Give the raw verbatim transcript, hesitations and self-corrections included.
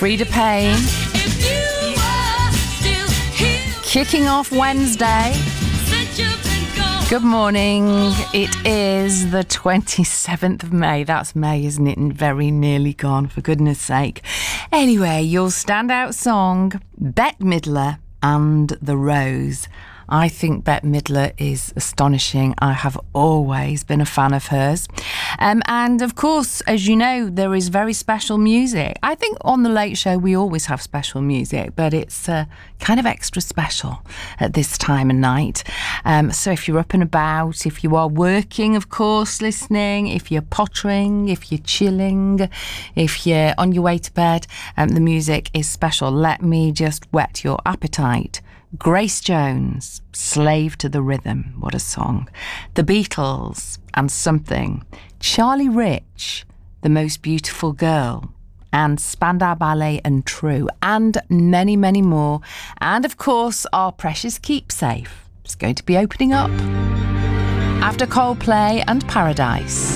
Frida Payne. Kicking off Wednesday. Good morning. It is the twenty-seventh of May. That's May, isn't it? And very nearly gone, for goodness sake. Anyway, your standout song, Bette Midler and The Rose. I think Bette Midler is astonishing. I have always been a fan of hers. Um, and of course, as you know, there is very special music. I think on The Late Show we always have special music, but it's uh, kind of extra special at this time of night. Um, so if you're up and about, if you are working, of course, listening, if you're pottering, if you're chilling, if you're on your way to bed, um, the music is special. Let me just whet your appetite. Grace Jones, Slave to the Rhythm, what a song. The Beatles, and Something. Charlie Rich, The Most Beautiful Girl. And Spandau Ballet and True. And many, many more. And of course, our precious keepsake is going to be opening up after Coldplay and Paradise.